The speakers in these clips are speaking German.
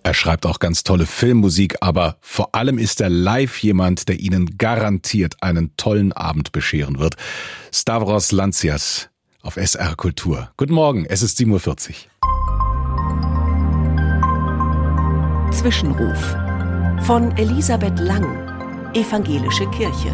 Er schreibt auch ganz tolle Filmmusik, aber vor allem ist er live jemand, der Ihnen garantiert einen tollen Abend bescheren wird. Stavros Lantsias auf SR Kultur. Guten Morgen, es ist 7:40 Uhr. Zwischenruf von Elisabeth Lang, Evangelische Kirche.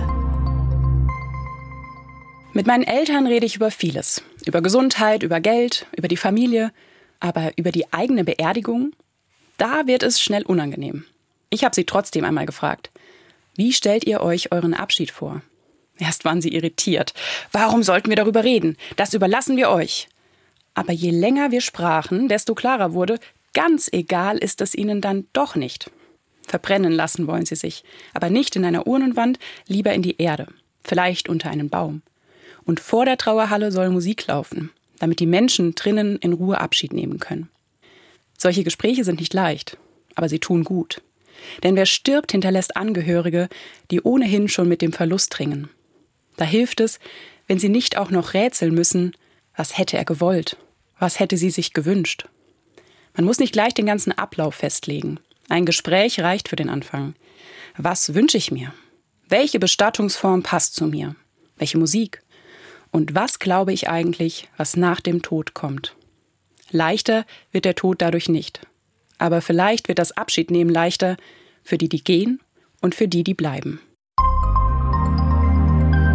Mit meinen Eltern rede ich über vieles. Über Gesundheit, über Geld, über die Familie. Aber über die eigene Beerdigung, da wird es schnell unangenehm. Ich habe sie trotzdem einmal gefragt. Wie stellt ihr euch euren Abschied vor? Erst waren sie irritiert. Warum sollten wir darüber reden? Das überlassen wir euch. Aber je länger wir sprachen, desto klarer wurde, ganz egal ist es ihnen dann doch nicht. Verbrennen lassen wollen sie sich, aber nicht in einer Urnenwand, lieber in die Erde, vielleicht unter einen Baum. Und vor der Trauerhalle soll Musik laufen, damit die Menschen drinnen in Ruhe Abschied nehmen können. Solche Gespräche sind nicht leicht, aber sie tun gut. Denn wer stirbt, hinterlässt Angehörige, die ohnehin schon mit dem Verlust ringen. Da hilft es, wenn sie nicht auch noch rätseln müssen, was hätte er gewollt, was hätte sie sich gewünscht. Man muss nicht gleich den ganzen Ablauf festlegen. Ein Gespräch reicht für den Anfang. Was wünsche ich mir? Welche Bestattungsform passt zu mir? Welche Musik? Und was glaube ich eigentlich, was nach dem Tod kommt? Leichter wird der Tod dadurch nicht. Aber vielleicht wird das Abschiednehmen leichter für die, die gehen und für die, die bleiben.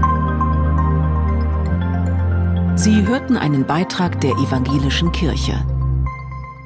Sie hörten einen Beitrag der Evangelischen Kirche.